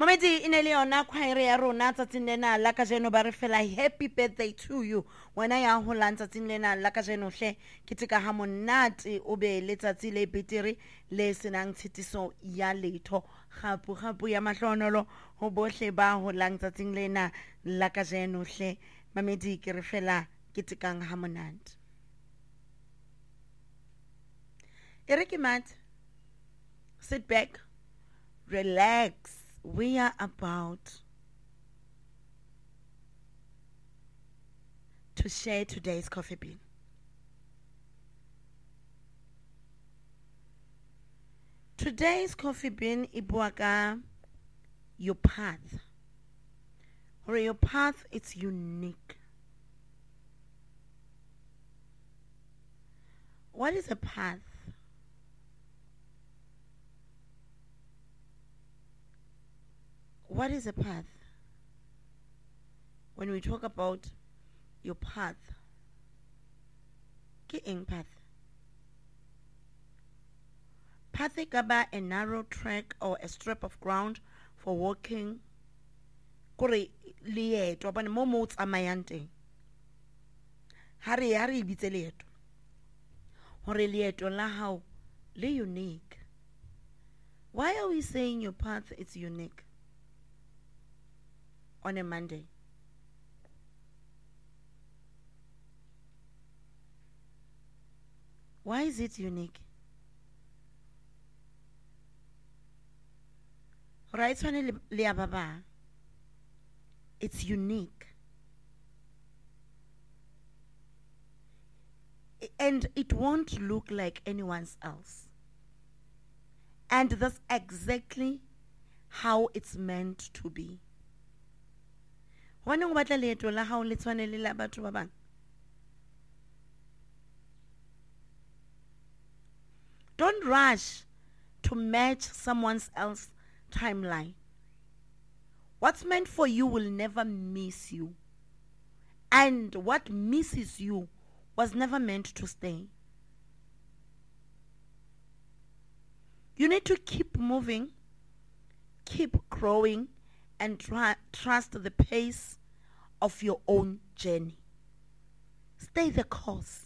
Mamedi ine le yona khwaere ya rona tsatsing lena la kajeno ba re fela happy birthday to you. Wena ya ho la tsatsing lena la kajeno hle ke tika ha monate o be le tsatsi le betere le senang tshitiso ya letho gapu ya mahlonolo ho bohle ba ho la tsatsing lena la kajeno hle. Mamedi ke re fela ke tikang ha monate. Ere ke mat. Sit back. Relax. We are about to share today's coffee bean. Today's coffee bean ibuaka your path. Or your path it's unique. What is a path? What is a path? When we talk about your path, ke eng path? Path e ka ba a narrow track or a strip of ground for walking. Kore leeto bana mo mo tsamayang teng. Ha re bitse leeto. Hore leeto la hao le unique. Why are we saying your path is unique? On a Monday. Why is it unique? Right, it's unique. And it won't look like anyone else. And that's exactly how it's meant to be. Don't rush to match someone else's timeline. What's meant for you will never miss you. And what misses you was never meant to stay. You need to keep moving, keep growing, and trust the pace of your own journey. Stay the course.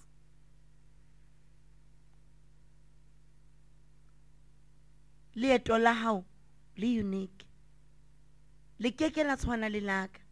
Leeto la hao le unique. Le keke la tshwana le laka.